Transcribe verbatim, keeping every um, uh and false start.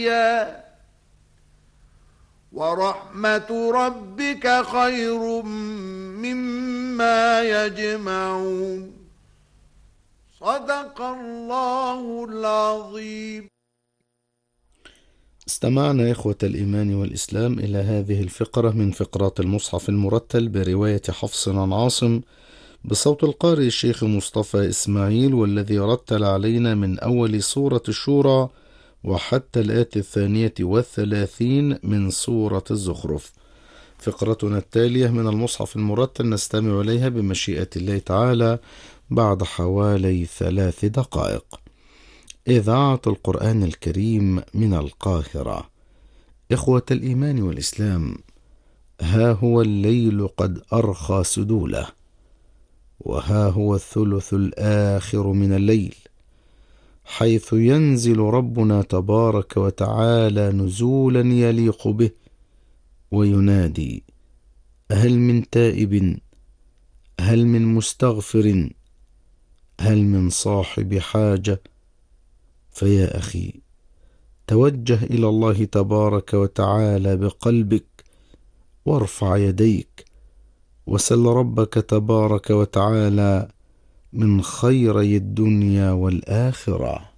ورحمة ربك خير مما يجمعون. صدق الله العظيم. استمعنا إخوة الإيمان والإسلام إلى هذه الفقرة من فقرات المصحف المرتل برواية حفص عن عاصم بصوت القارئ الشيخ مصطفى إسماعيل، والذي رتل علينا من أول سورة الشورى وحتى الآية الثانية والثلاثين من سورة الزخرف. فقرتنا التالية من المصحف المرتل نستمع إليها بمشيئة الله تعالى بعد حوالي ثلاث دقائق. إذاعة القرآن الكريم من القاهرة. إخوة الإيمان والإسلام، ها هو الليل قد أرخى سدوله، وها هو الثلث الآخر من الليل، حيث ينزل ربنا تبارك وتعالى نزولا يليق به، وينادي: هل من تائب؟ هل من مستغفر؟ هل من صاحب حاجة؟ فيا أخي، توجه إلى الله تبارك وتعالى بقلبك، وارفع يديك، وسل ربك تبارك وتعالى من خيري الدنيا والآخرة.